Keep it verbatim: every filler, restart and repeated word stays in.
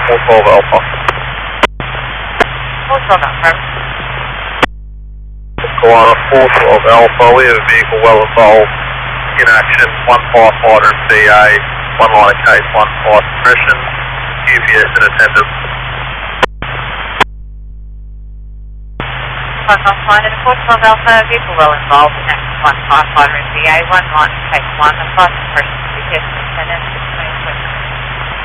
four twelve Alpha. four twelve Alpha. Koala four twelve Alpha, we have a vehicle well involved in action, one five fighter and B A, one line of case, one five suppression, Q P S in attendance. One five fighter, four twelve Alpha, vehicle well involved in action, one five fighter and B A, one line of case, one five suppression, Q P S in attendance.